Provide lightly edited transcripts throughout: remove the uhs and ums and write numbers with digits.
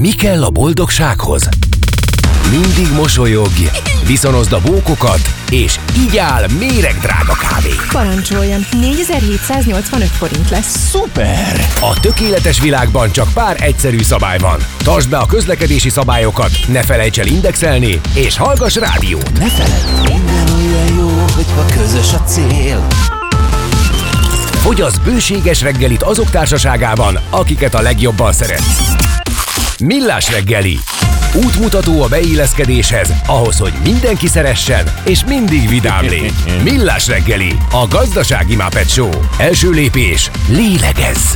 Mi kell a boldogsághoz? Mindig mosolyogj, viszonozd a bókokat, és így áll méregdrága kávé. Parancsoljon, 4785 forint lesz. Szuper! A tökéletes világban csak pár egyszerű szabály van. Tartsd be a közlekedési szabályokat, ne felejts el indexelni, és hallgass rádiót. Ne feledd, minden olyan jó, hogyha közös a cél. Fogyasz bőséges reggelit azok társaságában, akiket a legjobban szeretsz. Millás reggeli. Útmutató a beilleszkedéshez, ahhoz, hogy mindenki szeressen, és mindig vidám légy. Millás reggeli, a gazdasági Muppet Show. Első lépés, lélegezz!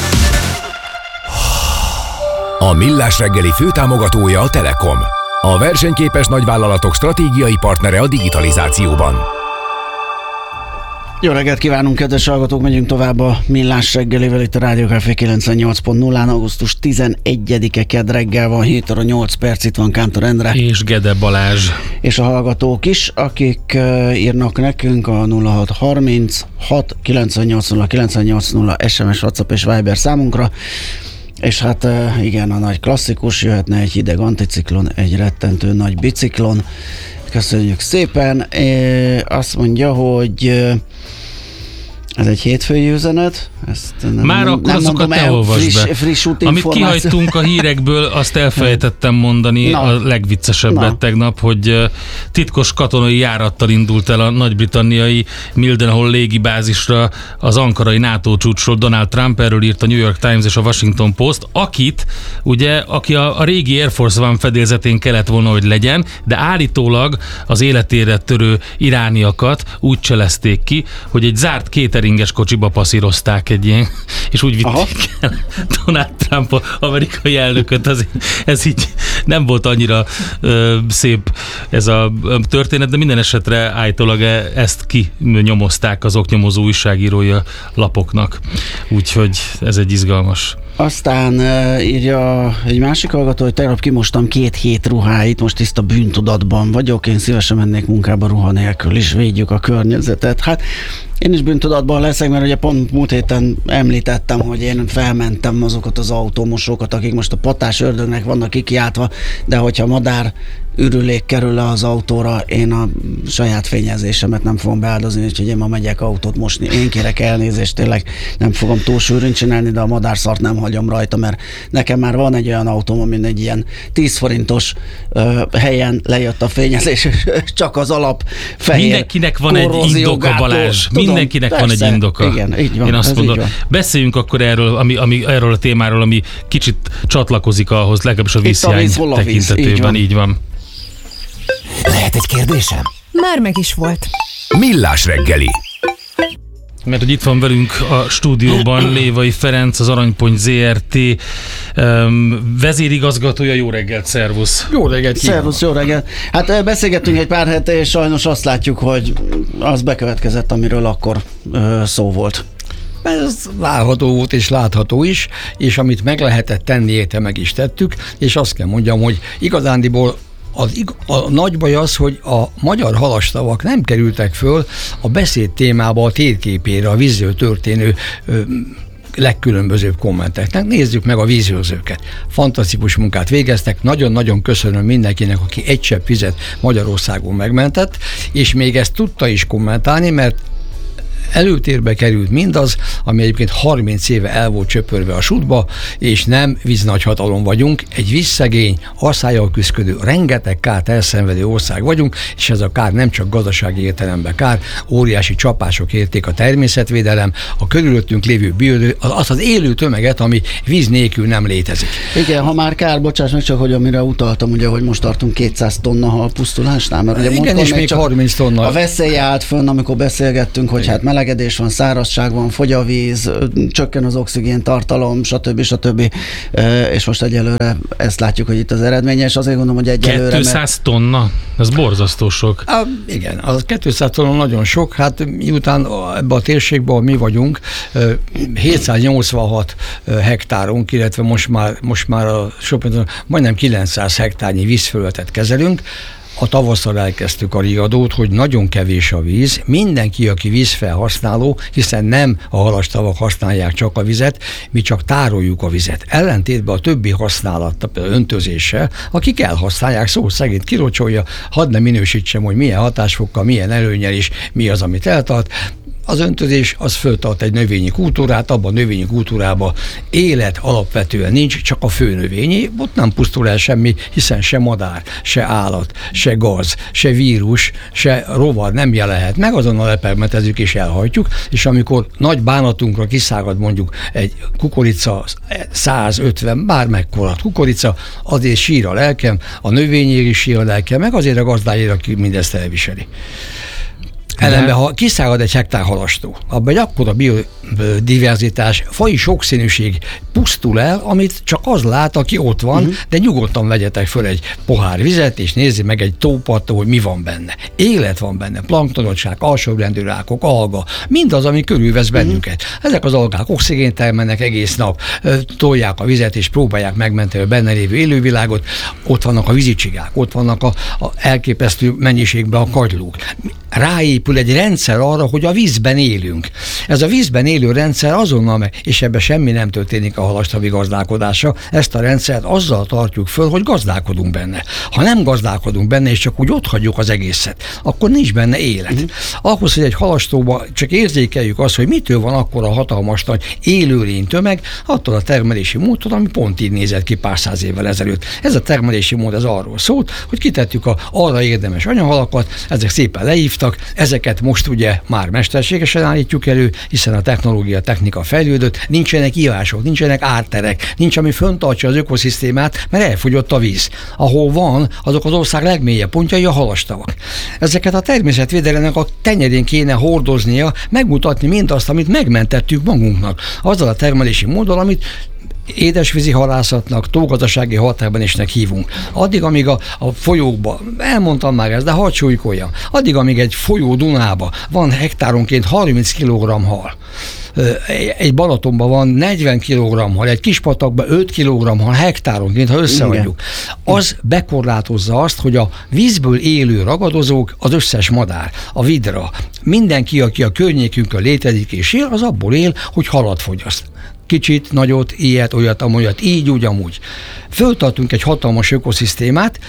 A Millás reggeli főtámogatója a Telekom. A versenyképes nagyvállalatok stratégiai partnere a digitalizációban. Jó reggelt kívánunk, kedves hallgatók! Megyünk tovább a Millás reggelivel itt a Rádió Café 98.0-án. Augusztus 11-e kedd reggel van, 7 óra 8 perc, itt van Kántor Endre. És Gede Balázs. És a hallgatók is, akik írnak nekünk a 0630 6 980 980 SMS, WhatsApp és Viber számunkra. És hát igen, a nagy klasszikus, jöhetne egy hideg anticiklon, egy rettentő nagy biciklon. Köszönjük szépen. Azt mondja, hogy ez egy hétfői üzenet. Ezt már akkor azokat te olvasd be. Friss amit kihagytunk a hírekből, azt elfelejtettem mondani, a legviccesebbet tegnap, hogy titkos katonai járattal indult el a nagy-britanniai Mildenhall légibázisra az ankarai NATO csúcsról Donald Trump, erről írt a New York Times és a Washington Post, aki a régi Air Force One fedélzetén kellett volna, hogy legyen, de állítólag az életére törő irániakat úgy cselezték ki, hogy egy zárt cateringes kocsiba passzírozták egy ilyen, és úgy vitték el Donald Trump, amerikai elnököt. Ez így nem volt annyira szép ez a történet, de minden esetre állítólag ezt kinyomozták az oknyomozó újságírója lapoknak. Úgyhogy ez egy izgalmas. Aztán írja egy másik hallgató, hogy tegnap kimostam 2 hét ruháit, most tiszta bűntudatban vagyok, én szívesen mennék munkába ruha nélkül is, védjük a környezetet. Hát én is bűntudatban leszek, mert ugye pont múlt héten említettem, hogy én felmentem azokat az autómosókat, akik most a patás ördögnek vannak kikiáltva, de hogyha madár ürülék kerül le az autóra, én a saját fényezésemet nem fogom beáldozni, úgyhogy én ma megyek autót mosni. Én kérek elnézést, tényleg nem fogom túl sűrűn csinálni, de a madárszart nem hagyom rajta, mert nekem már van egy olyan autóm, amin egy ilyen 10 forintos helyen lejött a fényezés, csak az alap fehér. Mindenkinek van egy indoka, Balázs. Mindenkinek persze, van egy indoka. Igen, így van. Én azt mondom, beszéljünk akkor erről a témáról, ami kicsit csatlakozik ahhoz, legalábbis a vízhiány tekintetében. Így van. Lehet egy kérdésem? Már meg is volt. Millás reggeli. Mert hogy itt van velünk a stúdióban Lévai Ferenc, az Aranypont ZRT vezérigazgatója. Jó reggelt, szervusz! Jó reggelt kívánok! Szervusz, jó reggelt! Hát beszélgettünk egy pár hete, és sajnos azt látjuk, hogy az bekövetkezett, amiről akkor szó volt. Ez várható volt és látható is, és amit meg lehetett tenni, érte meg is tettük, és azt kell mondjam, hogy igazándiból a nagy baj az, hogy a magyar halastavak nem kerültek föl a beszéd témába, a térképére, a vízről történő legkülönbözőbb kommenteknek. Nézzük meg a vízőrzőket. Fantasztikus munkát végeztek, nagyon-nagyon köszönöm mindenkinek, aki egy csepp vizet Magyarországon megmentett, és még ezt tudta is kommentálni, mert előtérbe került mindaz, ami egyébként 30 éve el volt csöpörve a sútba, és nem víznagyhatalom vagyunk, egy vízszegény, asszályjal küszködő, rengeteg kárt elszenvedő ország vagyunk, és ez a kár nem csak gazdasági értelemben kár, óriási csapások érték a természetvédelem, a körülöttünk lévő azt az élő tömeget, ami víz nélkül nem létezik. Igen, ha már kár, bocsáss meg csak, hogy amire utaltam, ugye, hogy most tartunk 200 tonna halpusztulásnál, mert ugye igen, és még 30 tonna. A veszély állt fönn, amikor beszélgettünk, hogy hát melegedés van, szárazság van, fogy a víz, csökken az oxigén tartalom, stb. És most egyelőre ezt látjuk, hogy itt az eredménye, és azért gondolom, hogy egyelőre... 200 tonna? Ez borzasztó sok. Igen, az 200 tonna nagyon sok, hát miután ebbe a térségben, ahol mi vagyunk, 786 hektárunk, illetve most már a majdnem 900 hektárnyi vízfelületet kezelünk, a tavasszal elkezdtük a riadót, hogy nagyon kevés a víz, mindenki, aki vízfelhasználó, hiszen nem a halastavak használják csak a vizet, mi csak tároljuk a vizet. Ellentétben a többi használattal, például öntözéssel, akik elhasználják, szó szerint kirocsolja, hadd ne minősítsem, hogy milyen hatásfokkal, milyen előnnyel és mi az, amit eltart. Az öntözés az föltart egy növényi kultúrát, abban a növényi kultúrában élet alapvetően nincs, csak a főnövényi, ott nem pusztul el semmi, hiszen se madár, se állat, se gaz, se vírus, se rovar nem jelenhet meg, azonnal lepermetezzük és elhajtjuk, és amikor nagy bánatunkra kiszágad mondjuk egy kukorica, 150, bármekkora kukorica, azért sír a lelkem, a növényér is sír a lelkem, meg azért a gazdáért, aki mindezt elviseli. Ellenben, ha kiszállad egy hektár halastó, abban egy akkora biodiverzitás, faji sokszínűség pusztul el, amit csak az lát, aki ott van, de nyugodtan vegyetek föl egy pohár vizet, és nézzék meg egy tóparton, hogy mi van benne. Élet van benne, planktonocság, alsóbrendű rákok, alga, mindaz, ami körülvesz bennünket. Ezek az algák oxigént termelnek egész nap, tolják a vizet, és próbálják megmenteni a benne lévő élővilágot. Ott vannak a vízicsigák, ott vannak a elképesztő mennyiségben a kagylók. Ráépül egy rendszer arra, hogy a vízben élünk. Ez a vízben élő rendszer azonnal meg, és ebben semmi nem történik a halastavi gazdálkodása, ezt a rendszert azzal tartjuk föl, hogy gazdálkodunk benne. Ha nem gazdálkodunk benne, és csak úgy ott hagyjuk az egészet, akkor nincs benne élet. Ahhoz, hogy egy halastóban csak érzékeljük azt, hogy mitől van akkor a hatalmas nagy élőlény tömeg, attól a termelési módtól, ami pont így nézett ki pár száz évvel ezelőtt. Ez a termelési mód ez arról szólt, hogy kitettük arra érdemes anyahalakat, ezek szépen leívtak, ezeket most ugye már mesterségesen állítjuk elő, hiszen a technika fejlődött, nincsenek ívások, nincsenek árterek, nincs, ami föntartsa az ökoszisztémát, mert elfogyott a víz. Ahol van, azok az ország legmélyebb pontjai a halastavak. Ezeket a természetvédelemnek a tenyerén kéne hordoznia, megmutatni mindazt, amit megmentettük magunknak. Azzal a termelési móddal, amit édesvízi halászatnak, tógazdasági határbenésnek hívunk. Addig, amíg a folyókba, elmondtam már ezt, de hadd súlykoljam, addig, amíg egy folyó Dunába van hektáronként 30 kg hal, egy Balatonban van 40 kg hal, egy Kispatakban 5 kg hal hektáronként, ha összeadjuk. Az bekorlátozza azt, hogy a vízből élő ragadozók, az összes madár, a vidra, mindenki, aki a környékünkön létezik és él, az abból él, hogy halat fogyaszt. Kicsit, nagyot, ilyet, olyat, amolyat, így, úgy, amúgy. Föltartunk egy hatalmas ökoszisztémát,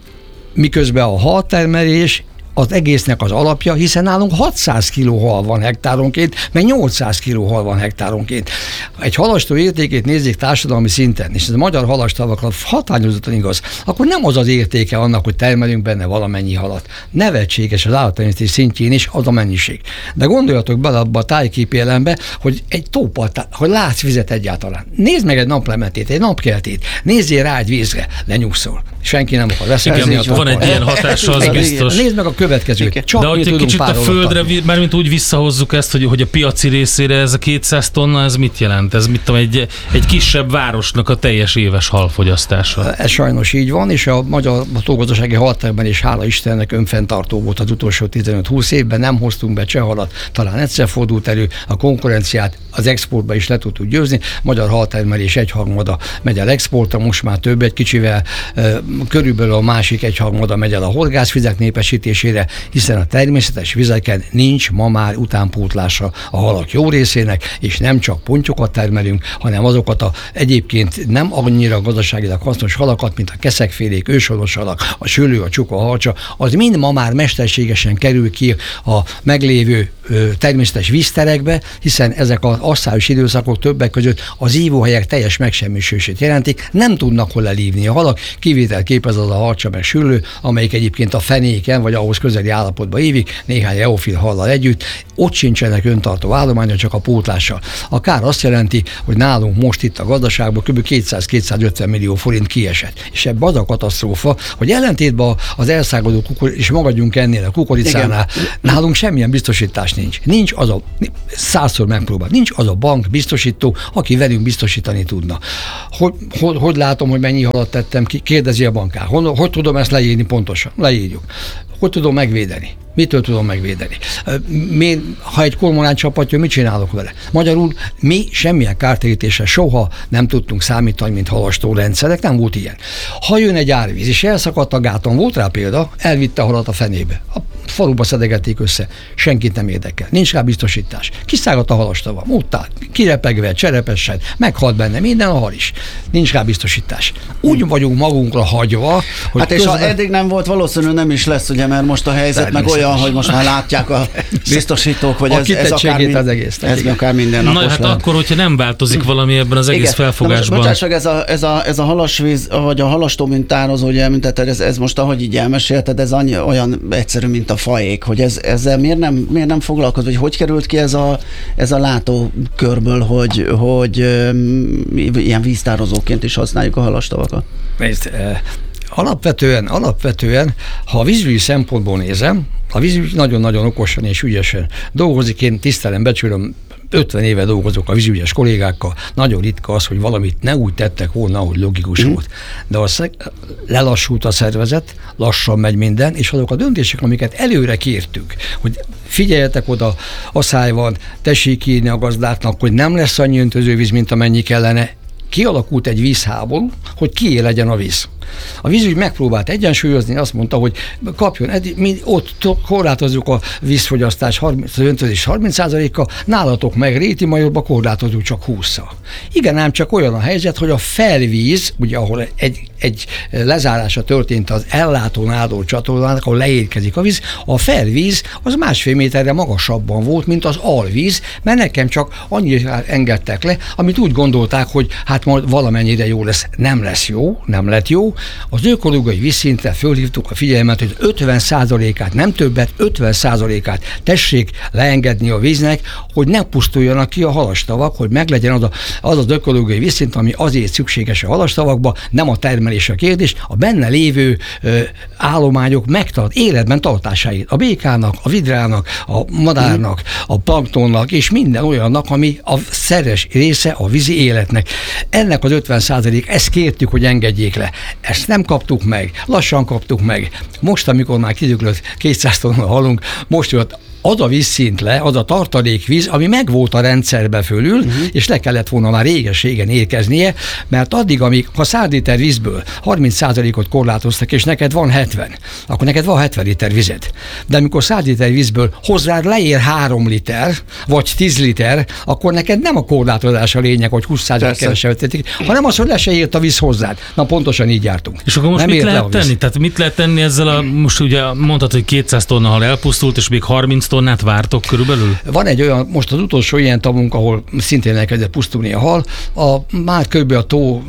miközben a haltermelés az egésznek az alapja, hiszen nálunk 600 kg hal van hektáronként, meg 800 kg hal van hektáronként. Egy halastó értékét nézzék társadalmi szinten, és ez a magyar halastavakra hatványozottan igaz, akkor nem az az értéke annak, hogy termelünk benne valamennyi halat. Nevetséges az állattenyésztés szintjén is az a mennyiség. De gondoljatok bele abba a tájképélembe, hogy egy tópart, hogy látsz vizet egyáltalán. Nézd meg egy naplementét, egy napkeltét, nézzél rá egy vízre, lenyugszol. Senki nem akar veszekedni. Van egy ilyen hatása, az biztos. Nézd meg a következőt. De hogy egy kicsit a földre, mármint úgy visszahozzuk ezt, hogy a piaci részére ez a 200 tonna, ez mit jelent? Ez mit tudom, egy kisebb városnak a teljes éves halfogyasztása. Ez sajnos így van, és a magyar tógazdasági halterben is hála Istennek önfenntartó volt az utolsó 15-20 évben, nem hoztunk be csehhalat, talán egyszer fordult elő, a konkurenciát az exportba is le tudtuk győzni, magyar haltermelés egyharmada megy el exportra, most már több, egy kicsivel, körülbelül a másik egyharmada megy el a horgászvizek népesítésére, hiszen a természetes vizeken nincs ma már utánpótlása a halak jó részének, és nem csak pontyokat termelünk, hanem azokat egyébként nem annyira gazdaságilag hasznos halakat, mint a keszekfélék, őshonos halak, a sülő, a csuka, a harcsa, az mind ma már mesterségesen kerül ki a meglévő természetes vízterekbe, hiszen ezek az asszályos időszakok többek között az ívóhelyek teljes megsemmisülését jelentik, nem tudnak hol elívni a halak, kivétel képez az a harcsa meg sülő, amelyik egyébként a fenéken vagy ahhoz közeli állapotba ívik, néhány eofil hallal együtt, ott sincsenek öntartó állományok, csak a pótlással. Akár azt jelenti, hogy nálunk most itt a gazdaságban kb. 200-250 millió forint kiesett. És ebben az a katasztrófa, hogy ellentétben az elszágadó és magadjunk ennél a kukoricánál, nálunk semmilyen biztosítás nincs. Nincs az a, 100-szor megpróbál, nincs az a bank biztosító, aki velünk biztosítani tudna. Hogy látom, hogy mennyi halat tettem ki? Kérdezi a bankár. Hogy tudom ezt leírni pontosan? Leírjuk. Hogy tudom megvédeni? Mitől tudom megvédeni? Ha egy kormorán csapatja, mit csinálok vele? Magyarul mi semmilyen kártérítésre soha nem tudtunk számítani, mint halastó rendszerek, nem volt ilyen. Ha jön egy árvíz, és elszakadt a gáton, volt rá példa, elvitte a halat a fenébe. A faluba szedegették össze, senkit nem érdekel, nincs rá biztosítás. Kiszágadt a halastava, ott áll, kirepegve, cserepesen, meghalt benne minden a hal is. Nincs rá biztosítás. Úgy vagyunk magunkra hagyva, hogy hát és ha eddig nem volt, valószínűleg nem is lesz, ugye, mert most a helyzet meg olyan, hogy most már látják a biztosítók, hogy ez akár minden napos. Na hát akkor, hogyha nem változik valami ebben az egész felfogásban. Bocsássak, ez a halasvíz, vagy a halastó mintározó, ugye említetted, ez most, ahogy így elmesélted, ez olyan egyszerű, mint a faék, hogy ezzel miért nem foglalkoz, vagy hogy került ki ez a látókörből, hogy ilyen víztározóként is használjuk a halastavakat? Alapvetően, ha a vízügyi szempontból nézem, a vízügy nagyon-nagyon okosan és ügyesen dolgozik, én tisztelem, becsülöm, 50 éve dolgozok a vízügyes kollégákkal, nagyon ritka az, hogy valamit ne úgy tettek volna, ahogy logikus volt. De lelassult a szervezet, lassan megy minden, és azok a döntések, amiket előre kértük, hogy figyeljetek oda, asszály van, tessék írni a gazdáknak, hogy nem lesz annyi öntözővíz, mint amennyi kellene, kialakult egy vízháború, hogy kié legyen a víz. A vízügy megpróbált egyensúlyozni, azt mondta, hogy kapjon, mi ott korlátozzuk a vízfogyasztás, az öntözés 30%-kal, nálatok meg Réti-Majorba korlátozunk csak 20-szal. Igen, ám csak olyan a helyzet, hogy a felvíz, ugye ahol egy lezárása történt az ellátón álló csatornának, ahol leérkezik a víz, a felvíz az 1,5 méterre magasabban volt, mint az alvíz, mert nekem csak annyira engedtek le, amit úgy gondolták, hogy hát majd valamennyire jó lesz. Nem lesz jó, nem lett jó. Az ökológiai vízszintre fölhívtuk a figyelmet, hogy 50%-át, nem többet, 50%-át tessék leengedni a víznek, hogy ne pusztuljanak ki a halastavak, hogy meglegyen az ökológiai vízszint, ami azért szükséges a halastavakba, nem a termelés a kérdés, a benne lévő állományok életben tartásáért. A békának, a vidrának, a madárnak, a planktonnak, és minden olyannak, ami a szerves része a vízi életnek. Ennek az 50%, ezt kértük, hogy engedjék le. Ezt nem kaptuk meg, lassan kaptuk meg. Most, amikor már kidöglött 200 tonna halunk, most jött az a vízszint le, az a tartalékvíz, ami megvolt a rendszerbe fölül, és le kellett volna már réges-régen érkeznie, mert addig, amíg ha 100 liter vízből 30%-ot korlátoztak, és neked van 70, akkor neked van 70 liter vized. De amikor 100 liter vízből hozzád leér 3 liter, vagy 10 liter, akkor neked nem a korlátozás a lényeg, hogy 20% kevesebbet tették, hanem az, hogy le se ért a víz hozzád. Na pontosan így jártunk. És akkor most mit lehet tenni? Tehát mit lehet tenni ezzel most ugye mondtad, hogy 200 tonna hal elpusztult, és még 30 tonnát vártok körülbelül? Van egy olyan, most az utolsó ilyen tavunk, ahol szintén elkezdett pusztulni a hal, már kb. A tó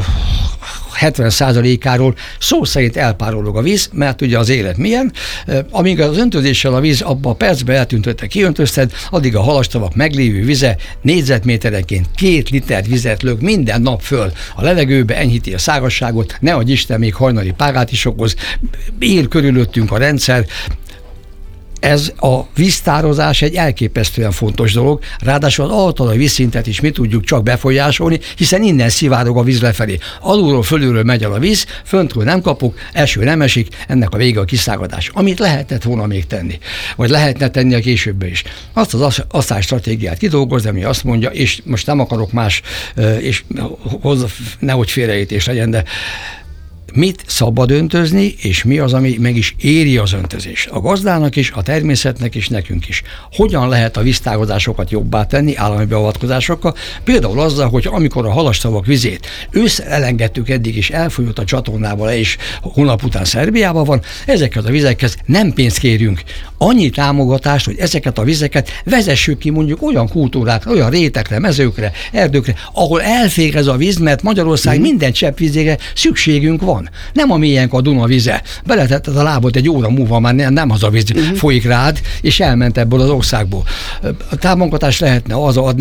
70%-áról szó szerint elpárolog a víz, mert ugye az élet milyen, amíg az öntözéssel a víz abban a percben eltűntötte, kiöntözted, addig a halastavak meglévő vize négyzetméterenként 2 liter vizet lök minden nap föl a levegőbe, enyhíti a szárazságot, ne adj Isten, még hajnali párát is okoz, él körülöttünk a rendszer. Ez a víztározás egy elképesztően fontos dolog, ráadásul az altalai vízszintet is mi tudjuk csak befolyásolni, hiszen innen szivárog a víz lefelé. Alulról, fölülről megy el a víz, föntről nem kapunk, eső nem esik, ennek a vége a kiszágadás. Amit lehetett volna még tenni, vagy lehetne tenni a későbbre is. Azt az asszálystratégiát kidolgozni, ami azt mondja, és most nem akarok más, és nehogy félreértés legyen, de mit szabad öntözni, és mi az, ami meg is éri az öntözést. A gazdának is, a természetnek is, nekünk is. Hogyan lehet a víztározásokat jobbá tenni állami beavatkozásokkal? Például azzal, hogy amikor a halastavak vizét ősszel elengedtük eddig, és elfolyott a csatornába le, és hónap után Szerbiában van, ezeket a vizekhez nem pénzt kérünk. Annyi támogatást, hogy ezeket a vizeket vezessük ki mondjuk olyan kultúrákra, olyan rétekre, mezőkre, erdőkre, ahol elfér ez a víz, mert Magyarország minden cseppvízére szükségünk van. Nem a mélyenk a Duna vize. Beletetted a lábot, egy óra múlva már nem az a víz folyik rád, és elment ebből az országból. A támogatást lehetne az adni,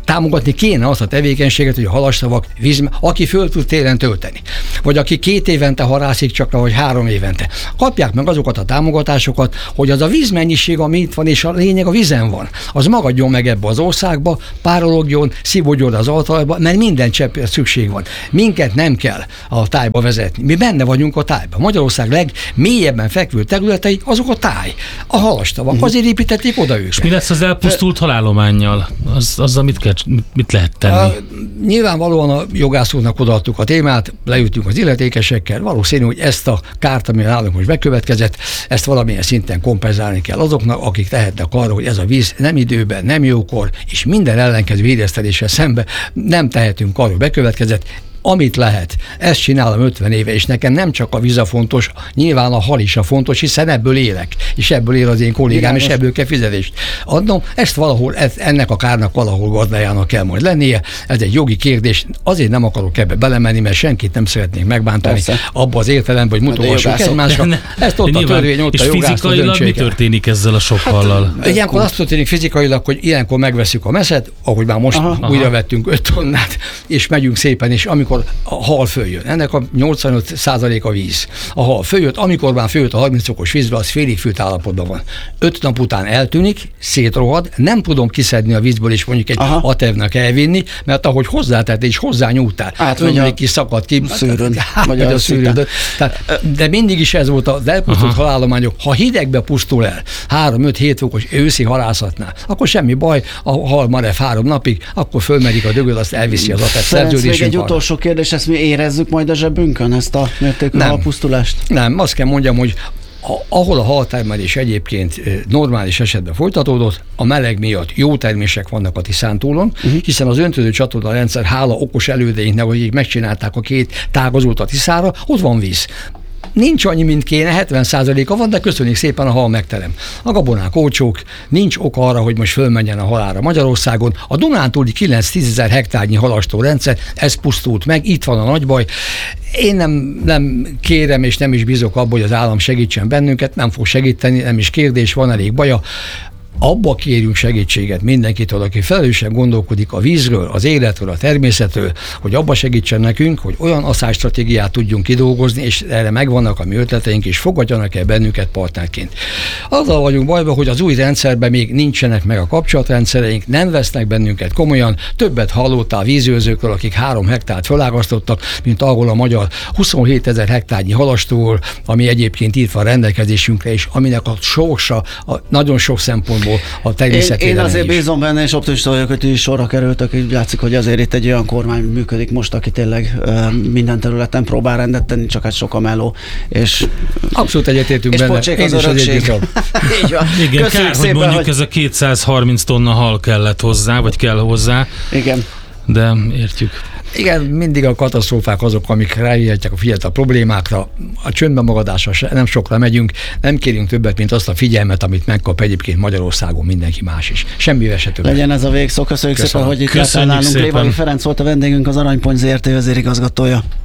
támogatni kéne azt a tevékenységet, hogy a halastavak aki föl tud télen tölteni, vagy aki 2 évente harászik csak, vagy 3 évente, kapják meg azokat a támogatásokat, hogy az a vízmennyiség, ami itt van, és a lényeg a vízen van, az magadjon meg ebbe az országba, párologjon, szívódjon az altalajba, mert minden cseppre szükség van. Minket nem kell a tájba vezetni. Mi benne vagyunk a tájban. Magyarország legmélyebben fekvő területei azok a táj, a halastavak. Azért építették oda őket. És mi lesz az elpusztult halállománnyal? Azzal mit lehet tenni? Nyilvánvalóan a jogászoknak odaadtuk a témát, leültünk az illetékesekkel, valószínű, hogy ezt a kárt, ami nálunk most bekövetkezett, ezt valamilyen szinten kompenzálni kell azoknak, akik tehetnek arra, hogy ez a víz nem időben, nem jókor, és minden ellenkező híreszteléssel szembe nem tehetünk arról, bekövetkezett. Amit lehet, ezt csinálom 50 éve, és nekem nem csak a víz a fontos, nyilván a hal is a fontos, hiszen ebből élek, és ebből él az én kollégám, és ebből kell fizetést adnom. Ezt valahol, ennek a kárnak valahol gazdájának kell majd lennie, ez egy jogi kérdés, azért nem akarok ebbe belemenni, mert senkit nem szeretnék megbántani abba az értelemben, hogy mutogassuk egymásra. Ezt ott a törvény, ott a jogászok fizikailag mi történik ezzel a sok hallal? Ilyenkor azt történik fizikailag, hogy ilyenkor megveszük a meszet, ahogy már most újra vettünk 5 tonnát, és megyünk szépen, és amikor a hal följön. Ennek a 85% a víz. A hal följött, amikor már följött a 30 fokos vízre, az félig fűt állapotban van. 5 nap után eltűnik, szétrohad, nem tudom kiszedni a vízből, és mondjuk egy atevnek elvinni, mert ahogy hozzátett és hozzányújtál, önnyúlik ki, szakadt ki, vagy a szűrődött. De mindig is ez volt az elpusztult halállományok. Ha hidegbe pusztul el 3-5-7 fokos őszi halászatnál, akkor semmi baj, a hal marev 3 napig, akkor fölmerik a dögöl, azt elviszi az atev szerződésünk. Egy utolsó kérdés, ezt mi érezzük majd a zsebünkön, ezt a mértékű halpusztulást? Nem, azt kell mondjam, hogy ahol a haltermelés egyébként normális esetben folytatódott, a meleg miatt jó termések vannak a Tiszántúlon, hiszen az öntöző csatorna rendszer, hála okos elődeinknek, hogy megcsinálták a 2 tágazót a Tiszára, ott van víz. Nincs annyi, mint kéne, 70%-a van, de köszönjük szépen, a hal megterem. A gabonák olcsók, nincs ok arra, hogy most fölmenjen a halálra Magyarországon. A Dunántúli 9-10 000 hektárnyi halastó rendszer, ez pusztult meg, itt van a nagy baj. Én nem kérem, és nem is bízok abban, hogy az állam segítsen bennünket, nem fog segíteni, nem is kérdés, van elég baja. Abba kérjünk segítséget mindenkitől, aki felelősen gondolkodik a vízről, az életről, a természetről, hogy abba segítsen nekünk, hogy olyan asszálystratégiát tudjunk kidolgozni, és erre megvannak a mi ötleteink, és fogadjanak el bennünket partnerként. Azzal vagyunk bajban, hogy az új rendszerben még nincsenek meg a kapcsolatrendszereink, nem vesznek bennünket komolyan, többet hallottál vízőrzőkről, akik 3 hektárt felágasztottak, mint ahol a magyar 27 000 hektárnyi halastól, ami egyébként itt van rendelkezésünkre, és aminek a sorsa nagyon sok szempontból a természetvédelem. Én azért bízom benne, és optimista vagyok, hogy is sorra kerültek, így látszik, hogy azért itt egy olyan kormány működik most, aki tényleg minden területen próbál rendet tenni, csak hát sok a meló. És abszolút egyetértünk benne. És az örökség. Igen, kár, hogy mondjuk ez a 230 tonna hal kellett hozzá, vagy kell hozzá. Igen. De értjük. Igen, mindig a katasztrófák azok, amik rávihetják a figyelmet a problémákra, a csöndben magadásra nem sokra megyünk, nem kérünk többet, mint azt a figyelmet, amit megkap egyébként Magyarországon mindenki más is. Semmivel se többet. Legyen ez a végszó. Köszönjük szépen, hogy itt láttál nálunk. Lévai Ferenc volt a vendégünk, az Aranypont Zrt. vezérigazgatója.